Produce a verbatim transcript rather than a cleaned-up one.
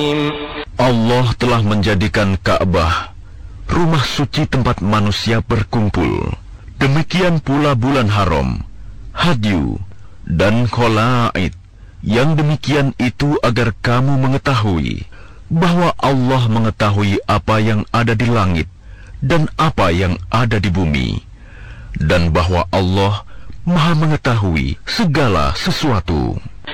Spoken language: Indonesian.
Allah telah menjadikan Ka'bah rumah suci tempat manusia berkumpul. Demikian pula bulan haram, hadyu, dan kholaid. Yang demikian itu agar kamu mengetahui bahwa Allah mengetahui apa yang ada di langit dan apa yang ada di bumi, dan bahwa Allah Maha mengetahui segala sesuatu.